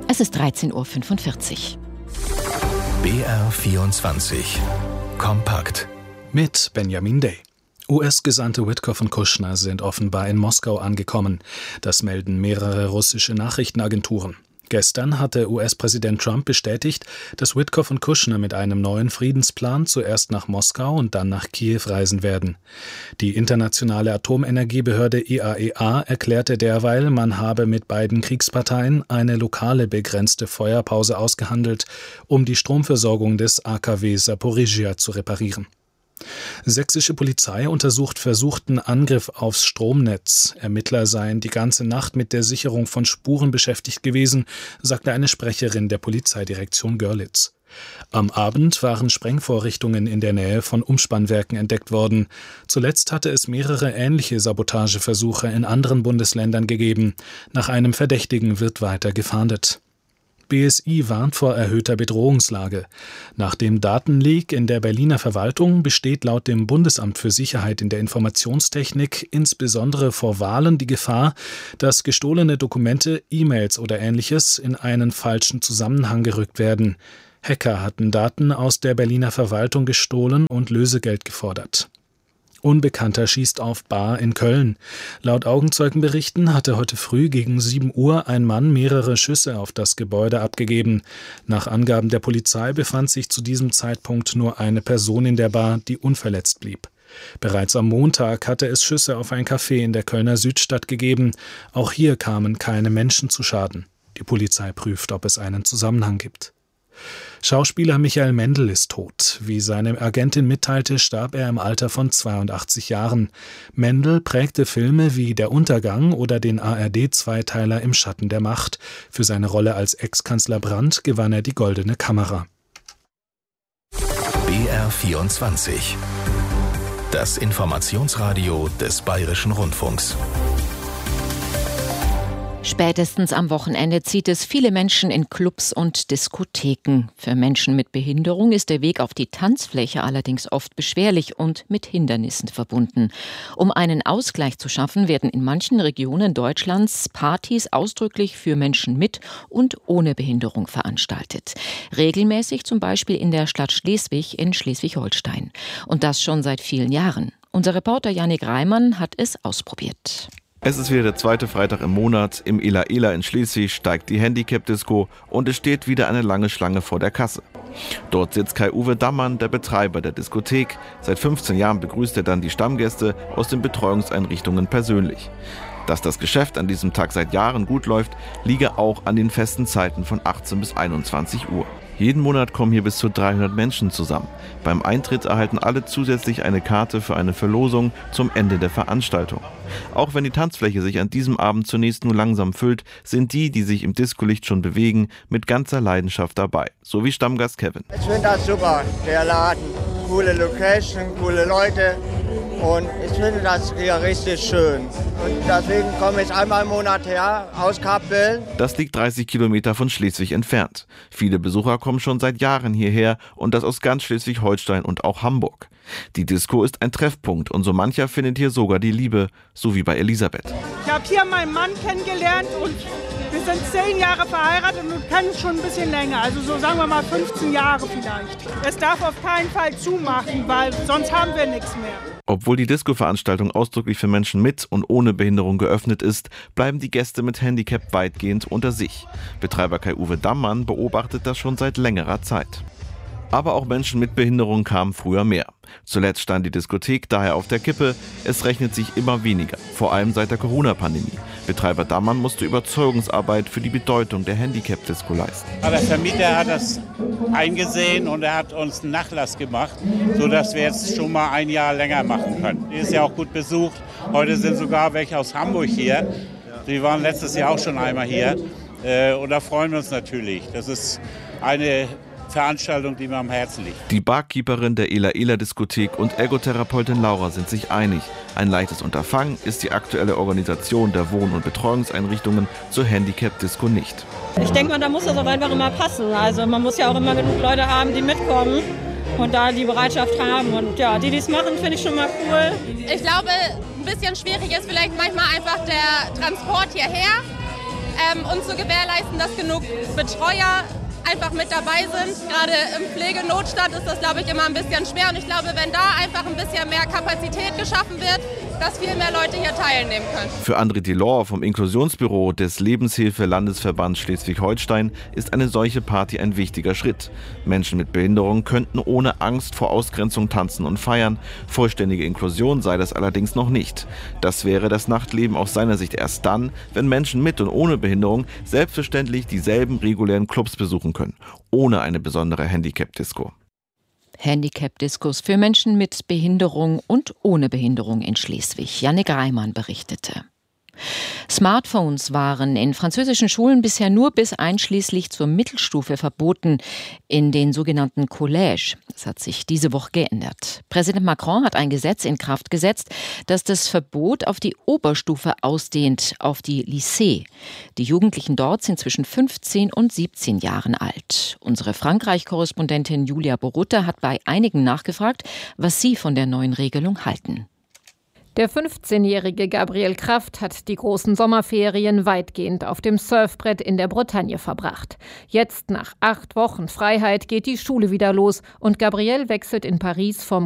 Es ist 13.45 Uhr. BR24 Kompakt mit Benjamin Day. US-Gesandte Witkoff und Kushner sind offenbar in Moskau angekommen. Das melden mehrere russische Nachrichtenagenturen. Gestern hatte US-Präsident Trump bestätigt, dass Witkoff und Kushner mit einem neuen Friedensplan zuerst nach Moskau und dann nach Kiew reisen werden. Die internationale Atomenergiebehörde IAEA erklärte derweil, man habe mit beiden Kriegsparteien eine lokale begrenzte Feuerpause ausgehandelt, um die Stromversorgung des AKW Saporizhzhia zu reparieren. Sächsische Polizei untersucht versuchten Angriff aufs Stromnetz. Ermittler seien die ganze Nacht mit der Sicherung von Spuren beschäftigt gewesen, sagte eine Sprecherin der Polizeidirektion Görlitz. Am Abend waren Sprengvorrichtungen in der Nähe von Umspannwerken entdeckt worden. Zuletzt hatte es mehrere ähnliche Sabotageversuche in anderen Bundesländern gegeben. Nach einem Verdächtigen wird weiter gefahndet. BSI warnt vor erhöhter Bedrohungslage. Nach dem Datenleak in der Berliner Verwaltung besteht laut dem Bundesamt für Sicherheit in der Informationstechnik insbesondere vor Wahlen die Gefahr, dass gestohlene Dokumente, E-Mails oder Ähnliches in einen falschen Zusammenhang gerückt werden. Hacker hatten Daten aus der Berliner Verwaltung gestohlen und Lösegeld gefordert. Unbekannter schießt auf Bar in Köln. Laut Augenzeugenberichten hatte heute früh gegen 7 Uhr ein Mann mehrere Schüsse auf das Gebäude abgegeben. Nach Angaben der Polizei befand sich zu diesem Zeitpunkt nur eine Person in der Bar, die unverletzt blieb. Bereits am Montag hatte es Schüsse auf ein Café in der Kölner Südstadt gegeben. Auch hier kamen keine Menschen zu Schaden. Die Polizei prüft, ob es einen Zusammenhang gibt. Schauspieler Michael Mendl ist tot. Wie seine Agentin mitteilte, starb er im Alter von 82 Jahren. Mendl prägte Filme wie Der Untergang oder den ARD-Zweiteiler Im Schatten der Macht. Für seine Rolle als Ex-Kanzler Brandt gewann er die Goldene Kamera. BR24 Das Informationsradio des Bayerischen Rundfunks. Spätestens am Wochenende zieht es viele Menschen in Clubs und Diskotheken. Für Menschen mit Behinderung ist der Weg auf die Tanzfläche allerdings oft beschwerlich und mit Hindernissen verbunden. Um einen Ausgleich zu schaffen, werden in manchen Regionen Deutschlands Partys ausdrücklich für Menschen mit und ohne Behinderung veranstaltet. Regelmäßig zum Beispiel in der Stadt Schleswig in Schleswig-Holstein. Und das schon seit vielen Jahren. Unser Reporter Jannik Reimann hat es ausprobiert. Es ist wieder der zweite Freitag im Monat. Im Ela Ela in Schleswig steigt die Handicap-Disco und es steht wieder eine lange Schlange vor der Kasse. Dort sitzt Kai-Uwe Dammann, der Betreiber der Diskothek. Seit 15 Jahren begrüßt er dann die Stammgäste aus den Betreuungseinrichtungen persönlich. Dass das Geschäft an diesem Tag seit Jahren gut läuft, liege auch an den festen Zeiten von 18 bis 21 Uhr. Jeden Monat kommen hier bis zu 300 Menschen zusammen. Beim Eintritt erhalten alle zusätzlich eine Karte für eine Verlosung zum Ende der Veranstaltung. Auch wenn die Tanzfläche sich an diesem Abend zunächst nur langsam füllt, sind die sich im Discolicht schon bewegen, mit ganzer Leidenschaft dabei. So wie Stammgast Kevin. Ich finde das super, der Laden. Coole Location, coole Leute. Und ich finde das hier richtig schön. Und deswegen komme ich einmal im Monat her aus Kappeln. Das liegt 30 Kilometer von Schleswig entfernt. Viele Besucher kommen schon seit Jahren hierher und das aus ganz Schleswig-Holstein und auch Hamburg. Die Disco ist ein Treffpunkt und so mancher findet hier sogar die Liebe, so wie bei Elisabeth. Ich habe hier meinen Mann kennengelernt und wir sind 10 Jahre verheiratet und kennen schon ein bisschen länger, also so sagen wir mal 15 Jahre vielleicht. Es darf auf keinen Fall zumachen, weil sonst haben wir nichts mehr. Obwohl die Disco-Veranstaltung ausdrücklich für Menschen mit und ohne Behinderung geöffnet ist, bleiben die Gäste mit Handicap weitgehend unter sich. Betreiber Kai-Uwe Dammann beobachtet das schon seit längerer Zeit. Aber auch Menschen mit Behinderung kamen früher mehr. Zuletzt stand die Diskothek daher auf der Kippe. Es rechnet sich immer weniger, vor allem seit der Corona-Pandemie. Betreiber Dammann musste Überzeugungsarbeit für die Bedeutung der Handicap-Disco leisten. Aber der Vermieter hat das eingesehen und er hat uns einen Nachlass gemacht, sodass wir jetzt schon mal ein Jahr länger machen können. Die ist ja auch gut besucht. Heute sind sogar welche aus Hamburg hier. Die waren letztes Jahr auch schon einmal hier. Und da freuen wir uns natürlich. Das ist eine Veranstaltung, die mir am Herzen liegt. Die Barkeeperin der Ela Ela Diskothek und Ergotherapeutin Laura sind sich einig. Ein leichtes Unterfangen ist die aktuelle Organisation der Wohn- und Betreuungseinrichtungen zur Handicap-Disco nicht. Ich denke mal, da muss das auch einfach immer passen. Also man muss ja auch immer genug Leute haben, die mitkommen und da die Bereitschaft haben. Und ja, die es machen, finde ich schon mal cool. Ich glaube, ein bisschen schwierig ist vielleicht manchmal einfach der Transport hierher. und zu gewährleisten, dass genug Betreuer einfach mit dabei sind. Gerade im Pflegenotstand ist das, glaube ich, immer ein bisschen schwer. Und ich glaube, wenn da einfach ein bisschen mehr Kapazität geschaffen wird, dass viel mehr Leute hier teilnehmen können. Für André Delors vom Inklusionsbüro des Lebenshilfe-Landesverbands Schleswig-Holstein ist eine solche Party ein wichtiger Schritt. Menschen mit Behinderung könnten ohne Angst vor Ausgrenzung tanzen und feiern. Vollständige Inklusion sei das allerdings noch nicht. Das wäre das Nachtleben aus seiner Sicht erst dann, wenn Menschen mit und ohne Behinderung selbstverständlich dieselben regulären Clubs besuchen können, ohne eine besondere Handicap-Disco. Handicap-Diskos für Menschen mit Behinderung und ohne Behinderung in Schleswig. Jannik Reimann berichtete. Smartphones waren in französischen Schulen bisher nur bis einschließlich zur Mittelstufe verboten, in den sogenannten Collèges. Das hat sich diese Woche geändert. Präsident Macron hat ein Gesetz in Kraft gesetzt, das das Verbot auf die Oberstufe ausdehnt, auf die Lycée. Die Jugendlichen dort sind zwischen 15 und 17 Jahren alt. Unsere Frankreich-Korrespondentin Julia Borutta hat bei einigen nachgefragt, was sie von der neuen Regelung halten. Der 15-jährige Gabriel Kraft hat die großen Sommerferien weitgehend auf dem Surfbrett in der Bretagne verbracht. Jetzt, nach 8 Wochen Freiheit, geht die Schule wieder los und Gabriel wechselt in Paris vom